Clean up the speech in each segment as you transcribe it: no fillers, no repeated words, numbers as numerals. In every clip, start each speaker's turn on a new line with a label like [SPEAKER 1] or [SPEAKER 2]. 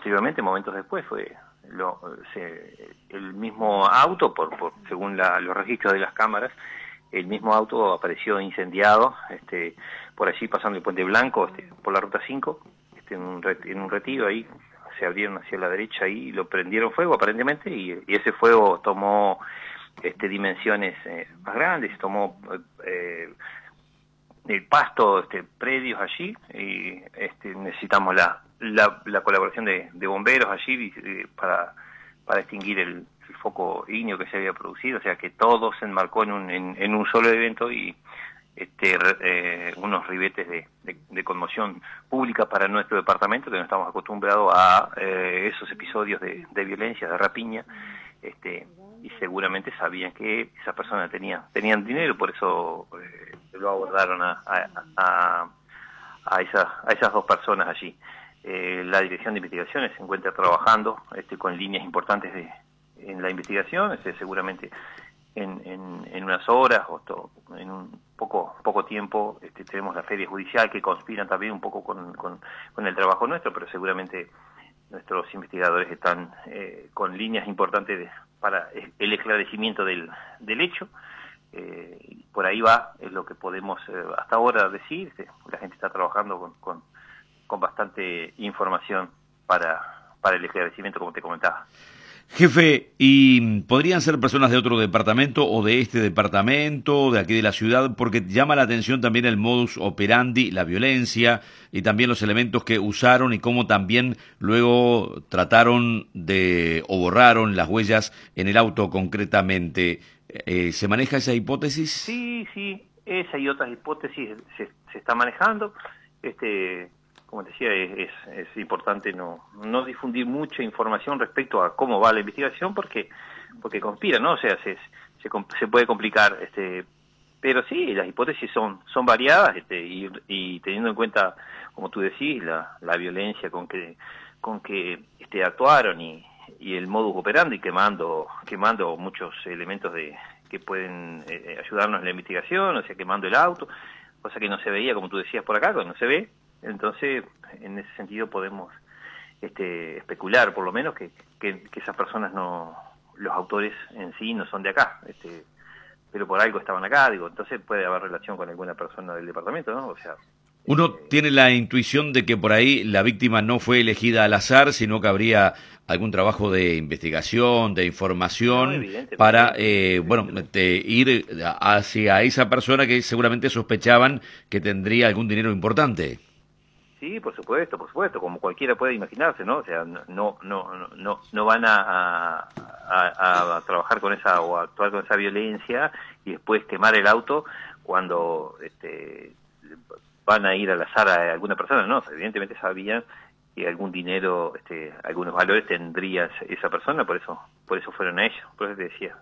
[SPEAKER 1] posteriormente, momentos después, el mismo auto, según los registros de las cámaras, el mismo auto apareció incendiado, por allí pasando el Puente Blanco, por la Ruta 5, en un retiro ahí, se abrieron hacia la derecha y lo prendieron fuego aparentemente, y ese fuego tomó dimensiones más grandes, tomó el pasto, predios allí, y necesitamos la colaboración de bomberos allí para extinguir el foco ígneo que se había producido, o sea que todo se enmarcó en un solo evento, y unos ribetes de conmoción pública para nuestro departamento, que no estamos acostumbrados a esos episodios de violencia, de rapiña, y seguramente sabían que esas personas tenían dinero, por eso lo abordaron a esas dos personas allí. La Dirección de Investigaciones se encuentra trabajando con líneas importantes en la investigación, seguramente en unas horas o en un poco tiempo tenemos la feria judicial, que conspiran también un poco con el trabajo nuestro, pero seguramente nuestros investigadores están con líneas importantes para el esclarecimiento del hecho. Por ahí va, es lo que podemos hasta ahora decir. La gente está trabajando con bastante información para el esclarecimiento, como te comentaba.
[SPEAKER 2] Jefe, ¿y podrían ser personas de otro departamento o de este departamento, de aquí de la ciudad? Porque llama la atención también el modus operandi, la violencia y también los elementos que usaron y cómo también luego trataron o borraron las huellas en el auto concretamente. ¿Se maneja esa hipótesis?
[SPEAKER 1] Sí, esa y otras hipótesis se está manejando. Como te decía, es importante no difundir mucha información respecto a cómo va la investigación, porque conspira, ¿no? O sea, se puede complicar, pero sí, las hipótesis son variadas, y teniendo en cuenta, como tú decís, la violencia con que actuaron y el modus operandi, quemando muchos elementos que pueden ayudarnos en la investigación, o sea, quemando el auto, cosa que no se veía, como tú decías por acá, cuando no se ve. Entonces, en ese sentido podemos especular, por lo menos, que esas personas los autores en sí no son de acá, pero por algo estaban acá, entonces puede haber relación con alguna persona del departamento, ¿no? O sea,
[SPEAKER 2] uno tiene la intuición de que por ahí la víctima no fue elegida al azar, sino que habría algún trabajo de investigación, de información, para ir hacia esa persona que seguramente sospechaban que tendría algún dinero importante.
[SPEAKER 1] Sí, por supuesto, como cualquiera puede imaginarse, ¿no? O sea, no van a trabajar con esa o a actuar con esa violencia y después quemar el auto cuando van a ir al azar a alguna persona, no, evidentemente sabían que algún dinero, algunos valores tendría esa persona, por eso fueron a ellos. Por eso te decía,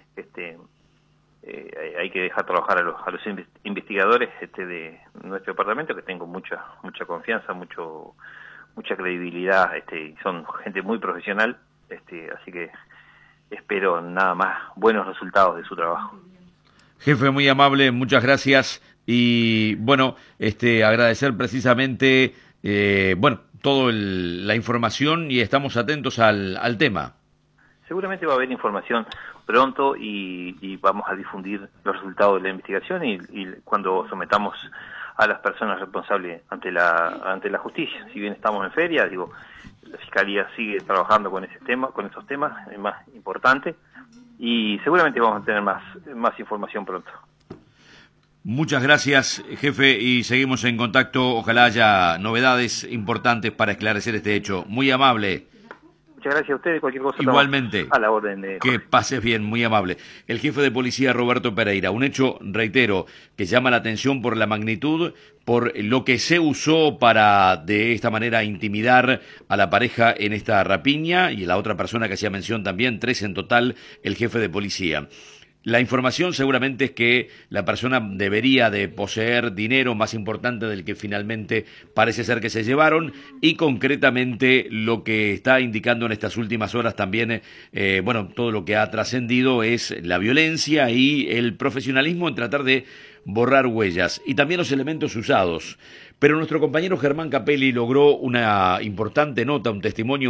[SPEAKER 1] hay que dejar trabajar a los investigadores de nuestro departamento, que tengo mucha confianza, mucha credibilidad, son gente muy profesional, así que espero nada más buenos resultados de su trabajo.
[SPEAKER 2] Jefe, muy amable, muchas gracias, y bueno, agradecer precisamente toda la información, y estamos atentos al tema.
[SPEAKER 1] Seguramente va a haber información pronto y vamos a difundir los resultados de la investigación y cuando sometamos a las personas responsables ante la justicia. Si bien estamos en feria, la Fiscalía sigue trabajando con esos temas, es más importante, y seguramente vamos a tener más información pronto.
[SPEAKER 2] Muchas gracias, jefe, y seguimos en contacto. Ojalá haya novedades importantes para esclarecer este hecho. Muy amable.
[SPEAKER 1] Muchas gracias a ustedes. Cualquier cosa
[SPEAKER 2] igualmente,
[SPEAKER 1] a la orden.
[SPEAKER 2] Que pases bien, muy amable. El jefe de policía Roberto Pereira, un hecho, reitero, que llama la atención por la magnitud, por lo que se usó para de esta manera intimidar a la pareja en esta rapiña, y la otra persona que hacía mención también, 3 en total, el jefe de policía. La información seguramente es que la persona debería de poseer dinero más importante del que finalmente parece ser que se llevaron, y concretamente lo que está indicando en estas últimas horas también, todo lo que ha trascendido es la violencia y el profesionalismo en tratar de borrar huellas y también los elementos usados. Pero nuestro compañero Germán Capelli logró una importante nota, un testimonio